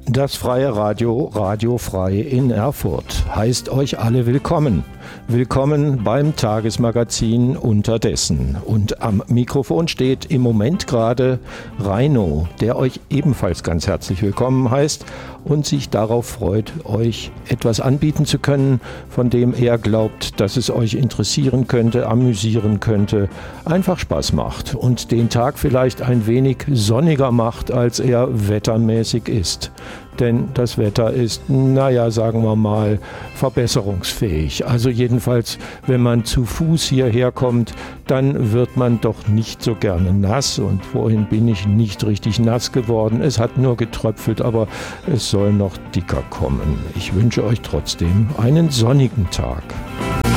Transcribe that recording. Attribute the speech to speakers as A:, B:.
A: Das freie Radio, Radio Frei in Erfurt, heißt euch alle willkommen. Willkommen beim Tagesmagazin Unterdessen. Und am Mikrofon steht im Moment gerade Reino, der euch ebenfalls ganz herzlich willkommen heißt und sich darauf freut, euch etwas anbieten zu können, von dem er glaubt, dass es euch interessieren könnte, amüsieren könnte, einfach Spaß macht und den Tag vielleicht ein wenig sonniger macht, als er wettermäßig ist. Denn das Wetter ist, sagen wir mal, verbesserungsfähig. Also jedenfalls, wenn man zu Fuß hierher kommt, dann wird man doch nicht so gerne nass. Und vorhin bin ich nicht richtig nass geworden. Es hat nur getröpfelt, aber es soll noch dicker kommen. Ich wünsche euch trotzdem einen sonnigen Tag.